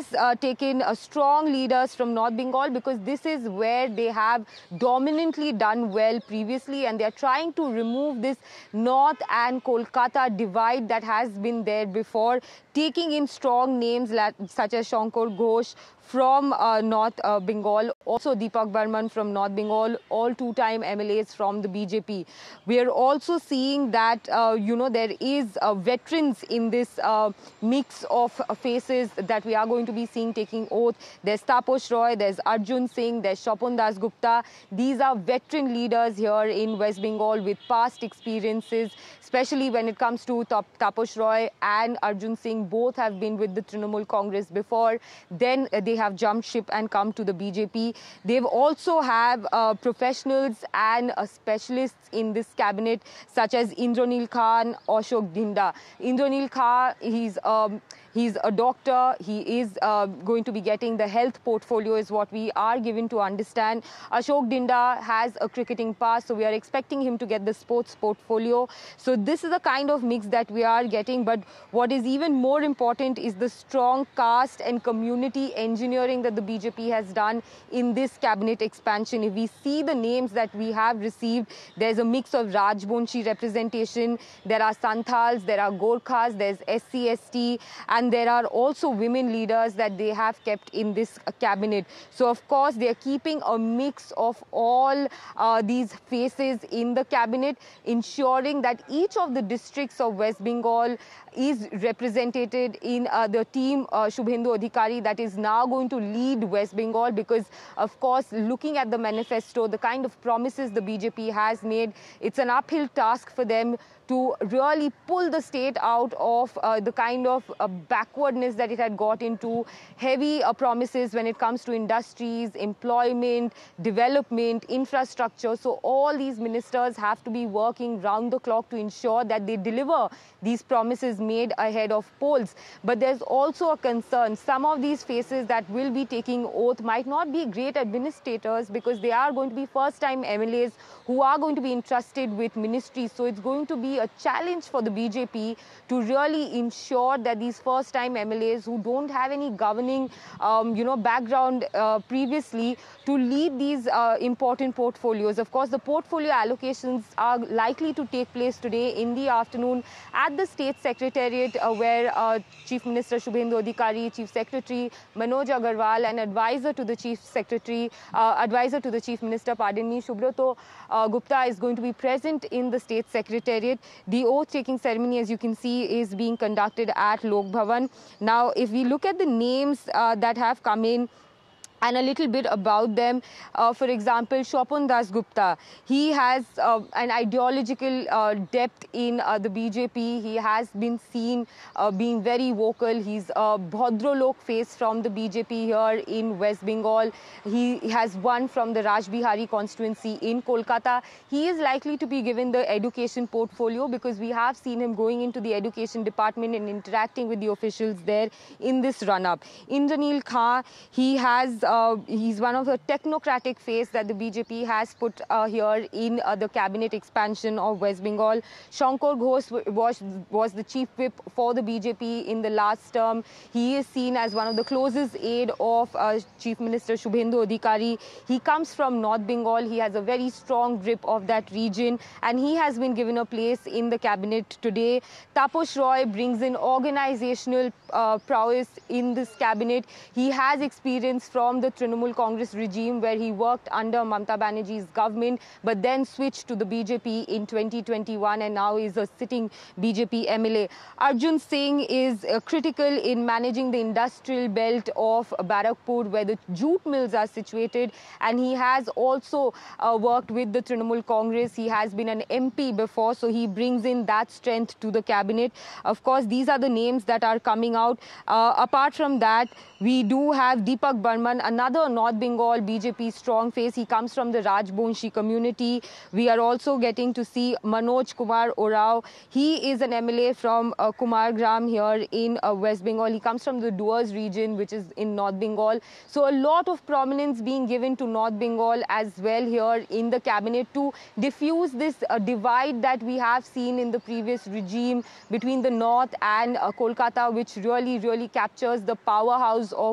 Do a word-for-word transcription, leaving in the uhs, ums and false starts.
has uh, taken uh, strong leaders from North Bengal, because this is where they have dominantly done well previously, and they are trying to remove this North and Kolkata divide that has been there before, taking in strong names such as Shankar Ghosh from uh, North uh, Bengal, also Deepak Burman from North Bengal, all two-time M L As from the B J P. We are also seeing that, uh, you know, there is uh, veterans in this uh, mix of uh, faces that we are going to be seeing taking oath. There's Taposh Roy, there's Arjun Singh, there's Shapon Das Gupta. These are veteran leaders here in West Bengal with past experiences, especially when it comes to Tap Taposh Roy and Arjun Singh. Both have been with the Trinamool Congress before. Then uh, they have jumped ship and come to the B J P. They've also have uh, professionals and uh, specialists in this cabinet, such as Indranil Khan, Ashok Dinda. Indranil Khan, he's um, He's a doctor. He is uh, going to be getting the health portfolio, is what we are given to understand. Ashok Dinda has a cricketing past, so we are expecting him to get the sports portfolio. So this is the kind of mix that we are getting. But what is even more important is the strong caste and community engineering that the B J P has done in this cabinet expansion. If we see the names that we have received, there's a mix of Rajbonshi representation. There are Santals, there are Gorkhas, there's S C S T, and there are also women leaders that they have kept in this uh, cabinet. So, of course, they are keeping a mix of all uh, these faces in the cabinet, ensuring that each of the districts of West Bengal is represented in uh, the team uh, Shubhendu Adhikari that is now going to lead West Bengal, because, of course, looking at the manifesto, the kind of promises the B J P has made, it's an uphill task for them to really pull the state out of uh, the kind of uh, backwardness that it had got into. Heavy uh, promises when it comes to industries, employment, development, infrastructure. So all these ministers have to be working round the clock to ensure that they deliver these promises made ahead of polls. But there's also a concern. Some of these faces that will be taking oath might not be great administrators, because they are going to be first-time M L As who are going to be entrusted with ministries. So it's going to be a challenge for the B J P to really ensure that these first-time M L As who don't have any governing, um, you know, background uh, previously, to lead these uh, important portfolios. Of course, the portfolio allocations are likely to take place today in the afternoon at the State Secretariat, uh, where uh, Chief Minister Shubhendu Adhikari, Chief Secretary Manoj Agarwal, and advisor to the Chief Secretary, uh, advisor to the Chief Minister, pardon me, Subroto uh, Gupta is going to be present in the State Secretariat. The oath-taking ceremony, as you can see, is being conducted at Lok Bhavan. Now, if we look at the names uh, that have come in, and a little bit about them. Uh, for example, Shapon Das Gupta, he has uh, an ideological uh, depth in uh, the B J P. He has been seen uh, being very vocal. He's a Bhadralok face from the B J P here in West Bengal. He has won from the Rajbihari constituency in Kolkata. He is likely to be given the education portfolio, because we have seen him going into the education department and interacting with the officials there in this run-up. Indranil Khan, he has Uh, he's one of the technocratic face that the B J P has put uh, here in uh, the cabinet expansion of West Bengal. Shankar Ghosh was, was the chief whip for the B J P in the last term. He is seen as one of the closest aide of uh, Chief Minister Shubhendu Adhikari. He comes from North Bengal. He has a very strong grip of that region, and he has been given a place in the cabinet today. Taposh Roy brings in organizational uh, prowess in this cabinet. He has experience from the Trinamool Congress regime, where he worked under Mamata Banerjee's government, but then switched to the B J P in twenty twenty-one and now is a sitting B J P M L A. Arjun Singh is uh, critical in managing the industrial belt of Barakpur, where the jute mills are situated, and he has also uh, worked with the Trinamool Congress. He has been an M P before, so he brings in that strength to the cabinet. Of course, these are the names that are coming out. Uh, apart from that, we do have Deepak Burman, another North Bengal B J P strong face. He comes from the Rajbonshi community. We are also getting to see Manoj Kumar Orao. He is an M L A from uh, Kumar Gram here in uh, West Bengal. He comes from the Duars region, which is in North Bengal. So a lot of prominence being given to North Bengal as well here in the cabinet to diffuse this uh, divide that we have seen in the previous regime between the North and uh, Kolkata, which really, really captures the powerhouse of